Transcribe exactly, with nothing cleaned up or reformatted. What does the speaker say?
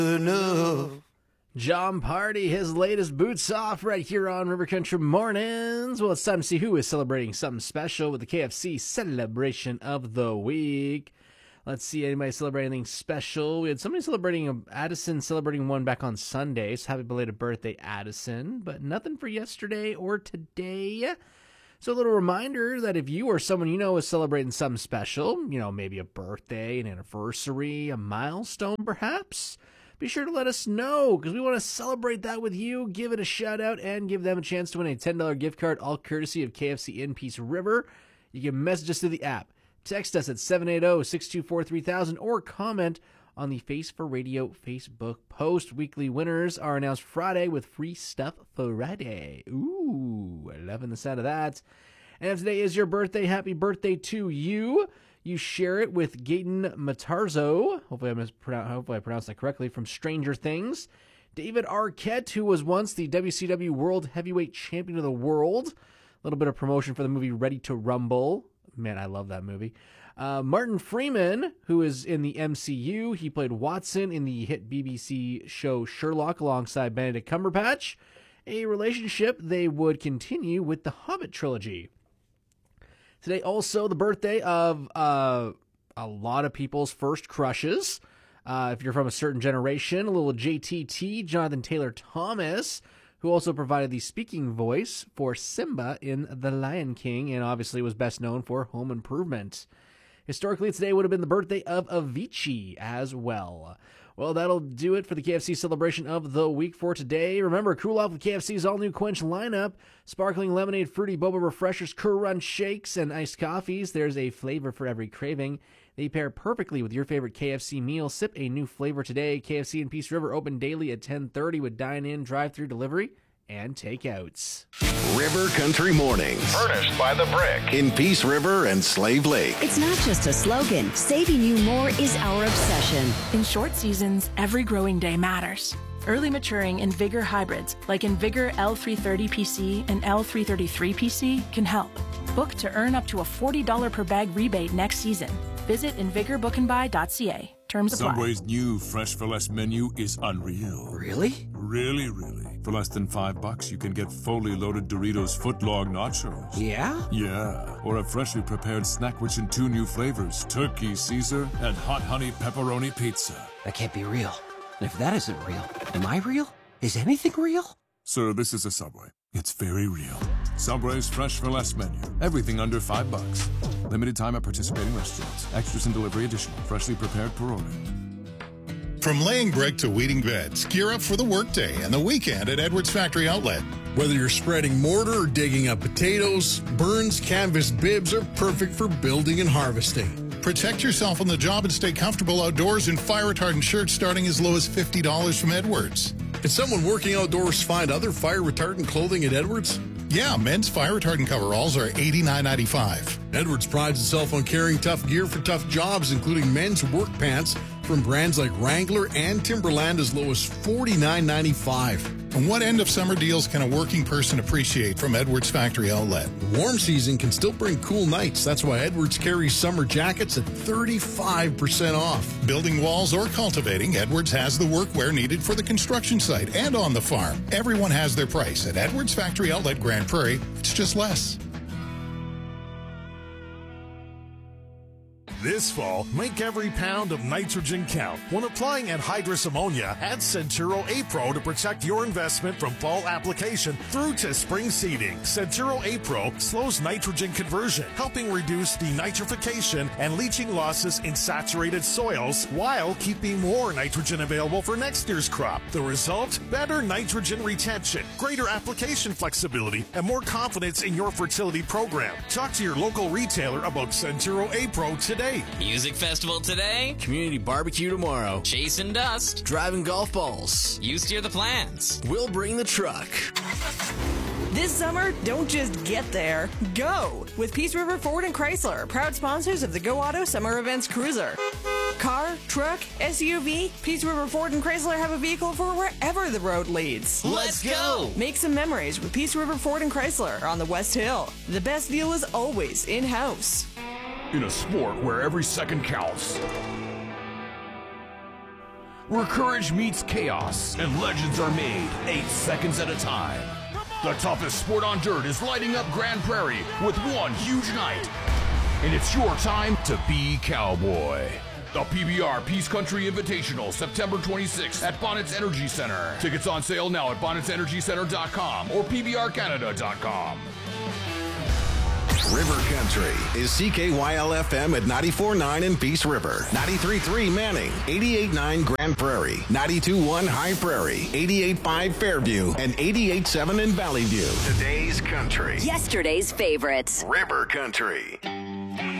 enough. John Party, his latest Boots Off right here on River Country Mornings. Well, it's time to see who is celebrating something special with the K F C Celebration of the Week. Let's see, anybody celebrating anything special? We had somebody celebrating, Addison celebrating one back on Sunday, so happy belated birthday, Addison. But nothing for yesterday or today. So a little reminder that if you or someone you know is celebrating something special, you know, maybe a birthday, an anniversary, a milestone perhaps, be sure to let us know, because we want to celebrate that with you, give it a shout out, and give them a chance to win a ten dollars gift card, all courtesy of K F C in Peace River. You can message us through the app, text us at seven eight zero, six two four, three thousand, or comment on the Face for Radio Facebook post. Weekly winners are announced Friday with Free Stuff Friday. Ooh, loving the sound of that. And if today is your birthday, happy birthday to you. You share it with Gaten Matarzo. Hopefully I, mispronoun- hopefully I pronounced that correctly. From Stranger Things. David Arquette, who was once the W C W World Heavyweight Champion of the World. A little bit of promotion for the movie Ready to Rumble. Man, I love that movie. Uh, Martin Freeman, who is in the M C U. He played Watson in the hit B B C show Sherlock alongside Benedict Cumberbatch. A relationship they would continue with the Hobbit trilogy. Today also the birthday of uh, a lot of people's first crushes. Uh, if you're from a certain generation, a little J T T, Jonathan Taylor Thomas, who also provided the speaking voice for Simba in The Lion King and obviously was best known for Home Improvement. Historically, today would have been the birthday of Avicii as well. Well, that'll do it for the K F C Celebration of the Week for today. Remember, cool off with K F C's all-new Quench lineup. Sparkling lemonade, fruity boba refreshers, Crunch shakes, and iced coffees. There's a flavor for every craving. They pair perfectly with your favorite K F C meal. Sip a new flavor today. K F C in Peace River open daily at ten thirty with dine-in, drive-through delivery, and takeouts. River Country Mornings. Furnished by The Brick in Peace River and Slave Lake. It's not just a slogan. Saving you more is our obsession. In short seasons, every growing day matters. Early maturing InVigor hybrids like InVigor L three thirty P C and L three thirty-three P C can help. Book to earn up to a forty dollars per bag rebate next season. Visit invigor book and buy dot c a. Terms apply. Subway's new Fresh for Less menu is unreal. Really? Really, really. For less than five bucks, you can get fully loaded Doritos footlong nachos. Yeah? Yeah. Or a freshly prepared snack rich in two new flavors, Turkey Caesar and Hot Honey Pepperoni Pizza. That can't be real. And if that isn't real, am I real? Is anything real? Sir, this is a Subway. It's very real. Subway's Fresh for Less menu. Everything under five bucks. Limited time at participating restaurants. Extras and delivery additional. Freshly prepared per order. From laying brick to weeding beds, gear up for the workday and the weekend at Edwards Factory Outlet. Whether you're spreading mortar or digging up potatoes, Burns Canvas bibs are perfect for building and harvesting. Protect yourself on the job and stay comfortable outdoors in fire-retardant shirts starting as low as fifty dollars from Edwards. Can someone working outdoors find other fire-retardant clothing at Edwards? Yeah, men's fire-retardant coveralls are eighty-nine ninety-five. Edwards prides itself on carrying tough gear for tough jobs, including men's work pants from brands like Wrangler and Timberland as low as forty-nine ninety-five. And what end of summer deals can a working person appreciate from Edwards Factory Outlet? Warm season can still bring cool nights. That's why Edwards carries summer jackets at thirty-five percent off. Building walls or cultivating, Edwards has the workwear needed for the construction site and on the farm. Everyone has their price at Edwards Factory Outlet Grand Prairie. It's just less. This fall, make every pound of nitrogen count. When applying anhydrous ammonia, add Centuro A-Pro to protect your investment from fall application through to spring seeding. Centuro A-Pro slows nitrogen conversion, helping reduce denitrification and leaching losses in saturated soils while keeping more nitrogen available for next year's crop. The result? Better nitrogen retention, greater application flexibility, and more confidence in your fertility program. Talk to your local retailer about Centuro A-Pro today. Music festival today. Community barbecue tomorrow. Chasing dust. Driving golf balls. You steer the plans. We'll bring the truck. This summer, don't just get there. Go! With Peace River Ford and Chrysler, proud sponsors of the Go Auto Summer Events Cruiser. Car, truck, S U V, Peace River Ford and Chrysler have a vehicle for wherever the road leads. Let's go! Make some memories with Peace River Ford and Chrysler on the West Hill. The best deal is always in-house. In a sport where every second counts. where courage meets chaos and legends are made eight seconds at a time. The toughest sport on dirt is lighting up Grand Prairie with one huge night. And it's your time to be cowboy. The P B R Peace Country Invitational, September twenty-sixth at Bonnets Energy Center. Tickets on sale now at bonnets energy center dot com or p b r canada dot com. River Country is C K Y L F M at ninety-four point nine in Peace River, ninety-three point three Manning, eighty-eight point nine Grand Prairie, ninety-two point one High Prairie, eighty-eight point five Fairview, and eighty-eight point seven in Valley View. Today's country. Yesterday's favorites. River Country.